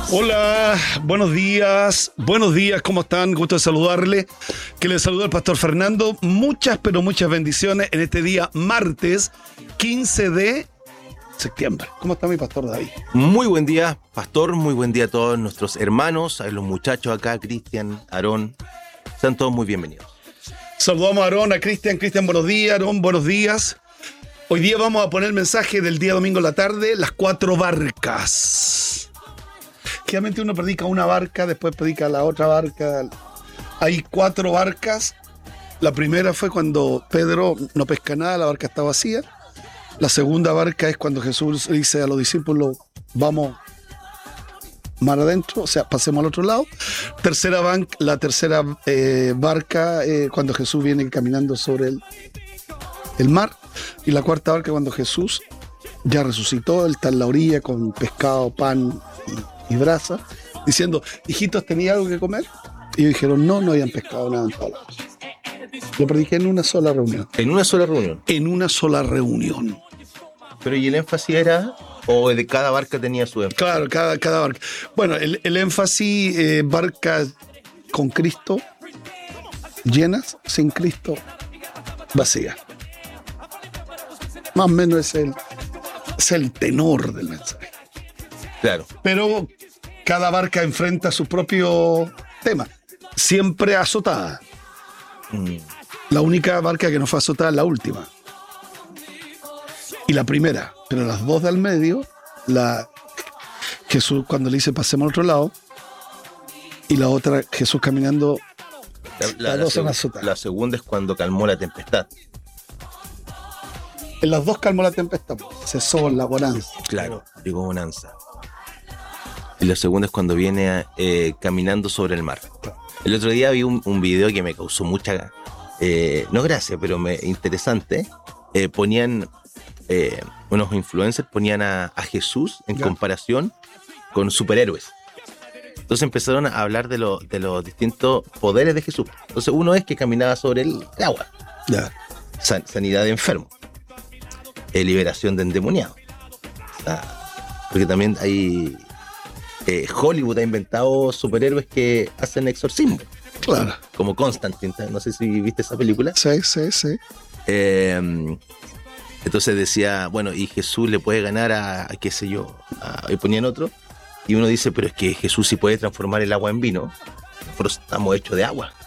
Hola, buenos días, ¿cómo están? Gusto de saludarle. Que les saluda el pastor Fernando. Muchas, pero muchas bendiciones en este día martes 15 de septiembre. ¿Cómo está mi pastor David? Muy buen día, pastor, muy buen día a todos nuestros hermanos, a los muchachos acá, Cristian, Aarón. Sean todos muy bienvenidos. Saludamos a Aarón, a Cristian. Cristian, buenos días. Aarón, buenos días. Hoy día vamos a poner el mensaje del día domingo en la tarde, las 4 barcas. Generalmente uno predica una barca, después predica la otra barca. Hay 4 barcas. La primera fue cuando Pedro no pesca nada, la barca está vacía. La segunda barca es cuando Jesús dice a los discípulos, vamos mar adentro, o sea, pasemos al otro lado. La tercera barca, cuando Jesús viene caminando sobre el mar. Y la cuarta barca, cuando Jesús ya resucitó, él está en la orilla con pescado, pan y brasa, diciendo, hijitos, ¿tenía algo que comer? Y ellos dijeron, no habían pescado nada en toda la noche. Lo prediqué en una sola reunión. ¿En una sola reunión? En una sola reunión. Pero ¿y el énfasis era, o de cada barca tenía su énfasis? Claro, cada barca. Bueno, el énfasis, barcas con Cristo, llenas, sin Cristo, vacías. Más o menos es el tenor del mensaje. Claro. Pero cada barca enfrenta su propio tema. Siempre azotada. La única barca que no fue azotada es la última. Y la primera. Pero las dos del medio, Jesús cuando le dice pasemos al otro lado, y la otra, Jesús caminando, las dos son azotadas. La segunda es cuando calmó la tempestad. En las dos calmó la tempestad. Cesó la bonanza. Claro, llegó bonanza. Y la segunda es cuando viene caminando sobre el mar. El otro día vi un video que me causó mucha, no gracia, pero interesante. Ponían, unos influencers ponían a Jesús en comparación con superhéroes. Entonces empezaron a hablar de los distintos poderes de Jesús. Entonces uno es que caminaba sobre el agua. Sanidad de enfermos. Liberación de endemoniados. Porque también hay... Hollywood ha inventado superhéroes que hacen exorcismo. Claro. Como Constantine. No sé si viste esa película. Sí. Entonces decía, bueno, y Jesús le puede ganar a qué sé yo. Y ponían otro. Y uno dice, pero es que Jesús sí puede transformar el agua en vino. Nosotros estamos hechos de agua.